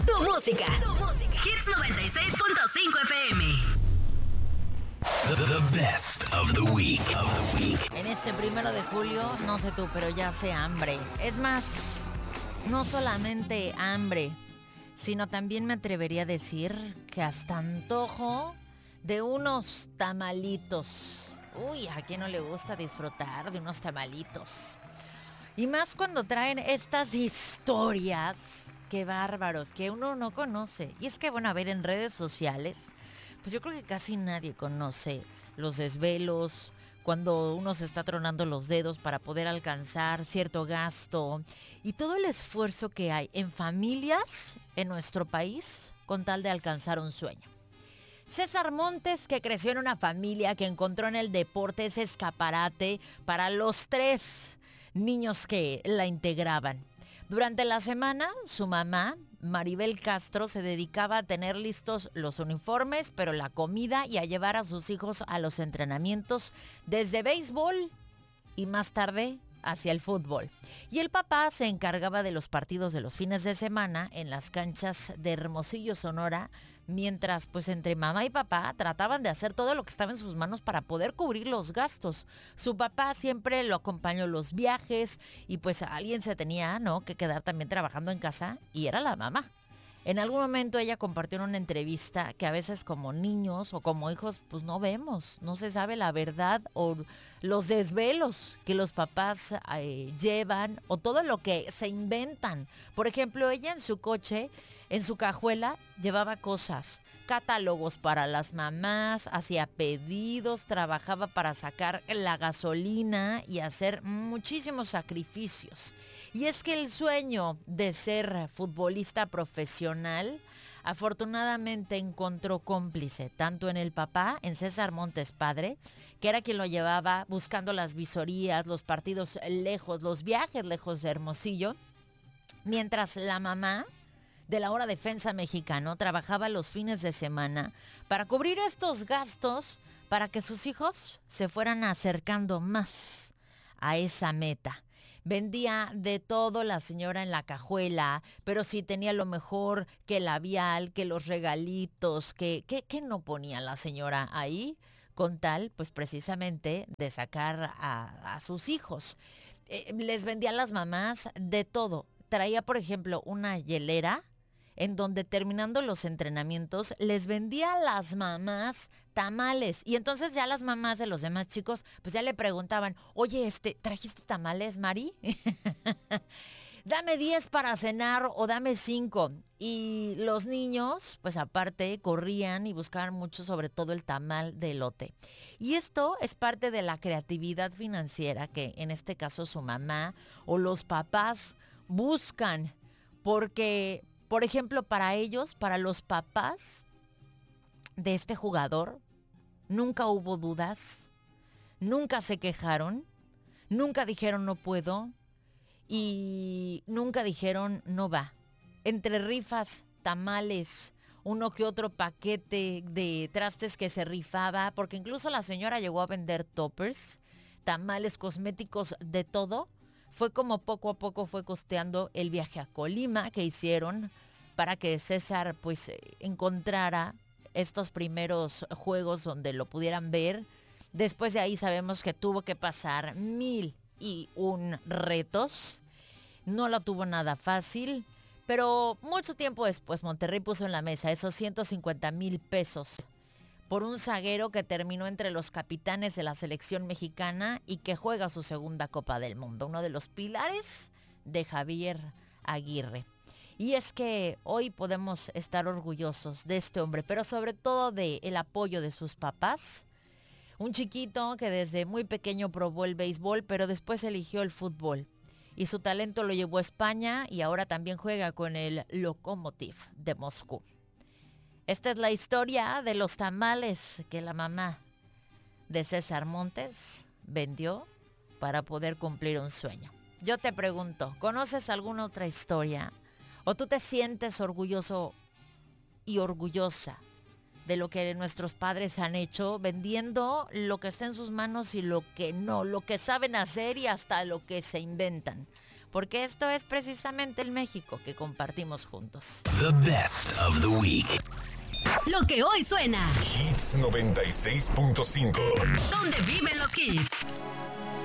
Tu música. Hits 96.5 FM. The best of the week. En este 1 de julio, no sé tú, pero ya sé hambre. Es más, no solamente hambre, sino también me atrevería a decir que hasta antojo de unos tamalitos. Uy, ¿a quién no le gusta disfrutar de unos tamalitos? Y más cuando traen estas historias, qué bárbaros, que uno no conoce. Y es que, bueno, a ver, en redes sociales, pues yo creo que casi nadie conoce los desvelos, cuando uno se está tronando los dedos para poder alcanzar cierto gasto y todo el esfuerzo que hay en familias en nuestro país con tal de alcanzar un sueño. César Montes, que creció en una familia que encontró en el deporte ese escaparate para los 3 niños que la integraban. Durante la semana, su mamá, Maribel Castro, se dedicaba a tener listos los uniformes, pero la comida y a llevar a sus hijos a los entrenamientos desde béisbol y más tarde hacia el fútbol. Y el papá se encargaba de los partidos de los fines de semana en las canchas de Hermosillo, Sonora, mientras pues entre mamá y papá trataban de hacer todo lo que estaba en sus manos para poder cubrir los gastos. Su papá siempre lo acompañó en los viajes y pues alguien se tenía, ¿no?, que quedar también trabajando en casa y era la mamá. En algún momento ella compartió en una entrevista que a veces como niños o como hijos pues no vemos, no se sabe la verdad o los desvelos que los papás llevan o todo lo que se inventan. Por ejemplo, ella en su coche, en su cajuela, llevaba cosas, catálogos para las mamás, hacía pedidos, trabajaba para sacar la gasolina y hacer muchísimos sacrificios. Y es que el sueño de ser futbolista profesional afortunadamente encontró cómplice, tanto en el papá, en César Montes padre, que era quien lo llevaba buscando las visorías, los partidos lejos, los viajes lejos de Hermosillo, mientras la mamá de la Hora Defensa Mexicano trabajaba los fines de semana para cubrir estos gastos para que sus hijos se fueran acercando más a esa meta. Vendía de todo la señora en la cajuela, pero sí tenía lo mejor, que el labial, que los regalitos, que no ponía la señora ahí con tal, pues precisamente de sacar a sus hijos. Les vendía a las mamás de todo. Traía, por ejemplo, una hielera en donde terminando los entrenamientos les vendía a las mamás tamales. Y entonces ya las mamás de los demás chicos pues ya le preguntaban, oye, ¿trajiste tamales, Mari? Dame 10 para cenar o dame 5. Y los niños, pues aparte, corrían y buscaban mucho, sobre todo el tamal de elote. Y esto es parte de la creatividad financiera que en este caso su mamá o los papás buscan. Porque, por ejemplo, para ellos, para los papás de este jugador, nunca hubo dudas, nunca se quejaron, nunca dijeron no puedo y nunca dijeron no va. Entre rifas, tamales, uno que otro paquete de trastes que se rifaba, porque incluso la señora llegó a vender toppers, tamales, cosméticos, de todo. Fue como poco a poco fue costeando el viaje a Colima que hicieron para que César pues encontrara estos primeros juegos donde lo pudieran ver. Después de ahí sabemos que tuvo que pasar 1001 retos. No lo tuvo nada fácil, pero mucho tiempo después Monterrey puso en la mesa esos 150,000 pesos por un zaguero que terminó entre los capitanes de la selección mexicana y que juega su segunda Copa del Mundo, uno de los pilares de Javier Aguirre. Y es que hoy podemos estar orgullosos de este hombre, pero sobre todo del apoyo de sus papás. Un chiquito que desde muy pequeño probó el béisbol, pero después eligió el fútbol. Y su talento lo llevó a España y ahora también juega con el Lokomotiv de Moscú. Esta es la historia de los tamales que la mamá de César Montes vendió para poder cumplir un sueño. Yo te pregunto, ¿conoces alguna otra historia? ¿O tú te sientes orgulloso y orgullosa de lo que nuestros padres han hecho, vendiendo lo que está en sus manos y lo que no, lo que saben hacer y hasta lo que se inventan? porque esto es precisamente el México que compartimos juntos. The best of the week. Lo que hoy suena. Hits 96.5. ¿Dónde viven los hits?